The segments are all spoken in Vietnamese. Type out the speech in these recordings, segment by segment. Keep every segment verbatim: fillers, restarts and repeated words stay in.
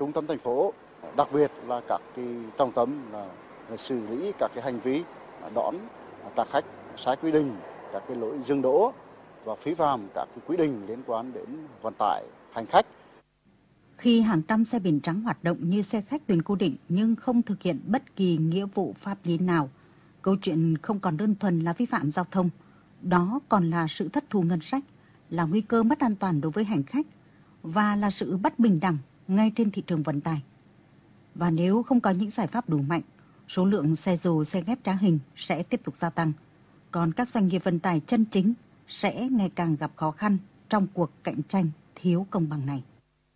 trung tâm thành phố, đặc biệt là các cái trọng tâm là xử lý các cái hành vi đón trả khách sai quy định, các cái lỗi dừng đỗ và vi phạm các cái quy định liên quan đến vận tải hành khách. Khi hàng trăm xe biển trắng hoạt động như xe khách tuyến cố định nhưng không thực hiện bất kỳ nghĩa vụ pháp lý nào, câu chuyện không còn đơn thuần là vi phạm giao thông, đó còn là sự thất thu ngân sách, là nguy cơ mất an toàn đối với hành khách và là sự bất bình đẳng ngay trên thị trường vận tải. Và nếu không có những giải pháp đủ mạnh, số lượng xe dù, xe ghép trá hình sẽ tiếp tục gia tăng, còn các doanh nghiệp vận tải chân chính sẽ ngày càng gặp khó khăn trong cuộc cạnh tranh thiếu công bằng này.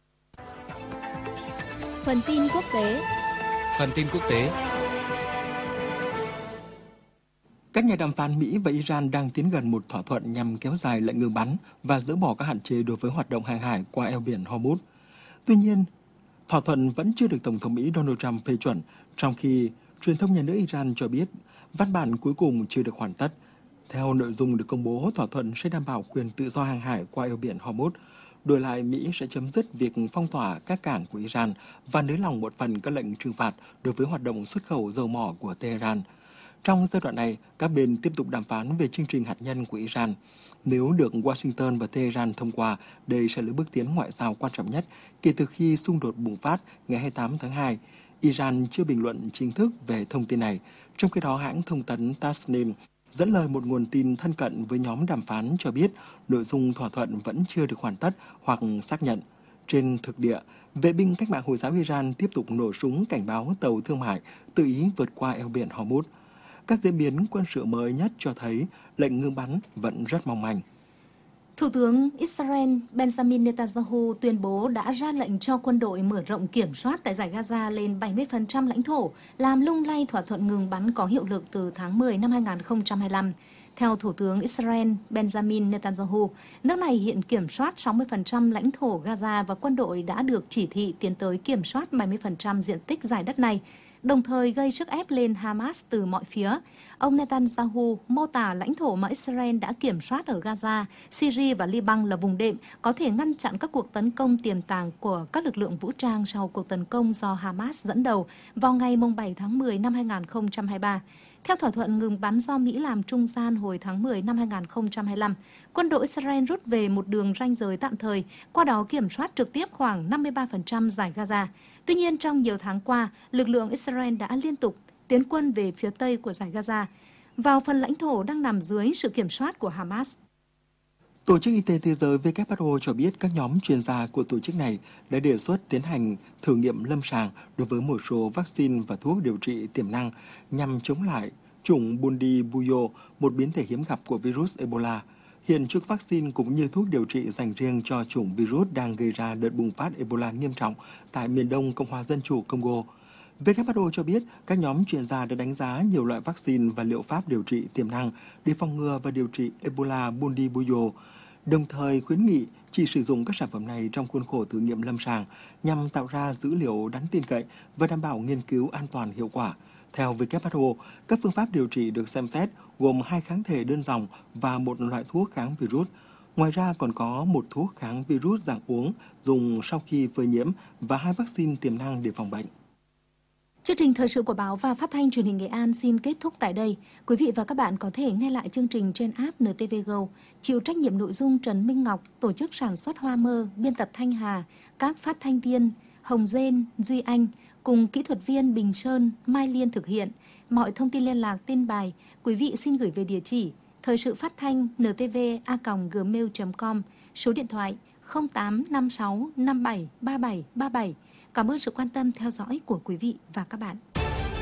Phần tin quốc tế. Phần tin quốc tế. Các nhà đàm phán Mỹ và Iran đang tiến gần một thỏa thuận nhằm kéo dài lệnh ngừng bắn và dỡ bỏ các hạn chế đối với hoạt động hàng hải qua eo biển Hormuz. Tuy nhiên, thỏa thuận vẫn chưa được Tổng thống Mỹ Donald Trump phê chuẩn, trong khi truyền thông nhà nước Iran cho biết văn bản cuối cùng chưa được hoàn tất. Theo nội dung được công bố, thỏa thuận sẽ đảm bảo quyền tự do hàng hải qua eo biển Hormuz. Đổi lại, Mỹ sẽ chấm dứt việc phong tỏa các cảng của Iran và nới lỏng một phần các lệnh trừng phạt đối với hoạt động xuất khẩu dầu mỏ của Tehran. Trong giai đoạn này, các bên tiếp tục đàm phán về chương trình hạt nhân của Iran. Nếu được Washington và Tehran thông qua, đây sẽ là bước tiến ngoại giao quan trọng nhất kể từ khi xung đột bùng phát ngày hai mươi tám tháng hai. Iran chưa bình luận chính thức về thông tin này. Trong khi đó, hãng thông tấn Tasnim dẫn lời một nguồn tin thân cận với nhóm đàm phán cho biết nội dung thỏa thuận vẫn chưa được hoàn tất hoặc xác nhận. Trên thực địa, vệ binh cách mạng Hồi giáo Iran tiếp tục nổ súng cảnh báo tàu thương mại tự ý vượt qua eo biển Hormuz. Các diễn biến quân sự mới nhất cho thấy lệnh ngừng bắn vẫn rất mong manh. Thủ tướng Israel Benjamin Netanyahu tuyên bố đã ra lệnh cho quân đội mở rộng kiểm soát tại dải Gaza lên bảy mươi phần trăm lãnh thổ, làm lung lay thỏa thuận ngừng bắn có hiệu lực từ tháng mười năm hai nghìn không trăm hai mươi lăm. Theo Thủ tướng Israel Benjamin Netanyahu, nước này hiện kiểm soát sáu mươi phần trăm lãnh thổ Gaza và quân đội đã được chỉ thị tiến tới kiểm soát bảy mươi phần trăm diện tích giải đất này, đồng thời gây sức ép lên Hamas từ mọi phía. Ông Netanyahu mô tả lãnh thổ mà Israel đã kiểm soát ở Gaza, Syria và Liban là vùng đệm có thể ngăn chặn các cuộc tấn công tiềm tàng của các lực lượng vũ trang sau cuộc tấn công do Hamas dẫn đầu vào ngày bảy tháng mười năm hai nghìn không trăm hai mươi ba. Theo thỏa thuận ngừng bắn do Mỹ làm trung gian hồi tháng mười năm hai nghìn không trăm hai mươi lăm, quân đội Israel rút về một đường ranh giới tạm thời, qua đó kiểm soát trực tiếp khoảng năm mươi ba phần trăm dải Gaza. Tuy nhiên, trong nhiều tháng qua, lực lượng Israel đã liên tục tiến quân về phía tây của dải Gaza, vào phần lãnh thổ đang nằm dưới sự kiểm soát của Hamas. Tổ chức Y tế Thế giới W H O cho biết các nhóm chuyên gia của tổ chức này đã đề xuất tiến hành thử nghiệm lâm sàng đối với một số vaccine và thuốc điều trị tiềm năng nhằm chống lại chủng Bundibugyo, một biến thể hiếm gặp của virus Ebola. Hiện trước vaccine cũng như thuốc điều trị dành riêng cho chủng virus đang gây ra đợt bùng phát Ebola nghiêm trọng tại miền đông Cộng hòa Dân chủ Congo. W H O cho biết các nhóm chuyên gia đã đánh giá nhiều loại vaccine và liệu pháp điều trị tiềm năng để phòng ngừa và điều trị Ebola Bundibugyo, đồng thời khuyến nghị chỉ sử dụng các sản phẩm này trong khuôn khổ thử nghiệm lâm sàng nhằm tạo ra dữ liệu đáng tin cậy và đảm bảo nghiên cứu an toàn hiệu quả. Theo W H O, các phương pháp điều trị được xem xét gồm hai kháng thể đơn dòng và một loại thuốc kháng virus. Ngoài ra còn có một thuốc kháng virus dạng uống dùng sau khi phơi nhiễm và hai vaccine tiềm năng để phòng bệnh. Chương trình thời sự của báo và phát thanh truyền hình Nghệ An xin kết thúc tại đây. Quý vị và các bạn có thể nghe lại chương trình trên app en tê vê Go. Chịu trách nhiệm nội dung Trần Minh Ngọc, tổ chức sản xuất Hoa Mơ, biên tập Thanh Hà, các phát thanh viên Hồng Dên, Duy Anh cùng kỹ thuật viên Bình Sơn, Mai Liên thực hiện. Mọi thông tin liên lạc tin bài, quý vị xin gửi về địa chỉ thời sự phát thanh en tê vê a còng gmail chấm com, số điện thoại không tám năm sáu năm bảy ba bảy ba bảy. Cảm ơn sự quan tâm theo dõi của quý vị và các bạn.